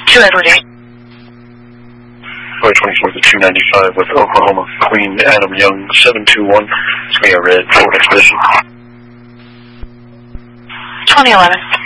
2 Edward 8. February 24th at 295 with Oklahoma Queen Adam Young 721. It's me, a red Ford Expedition. 2011.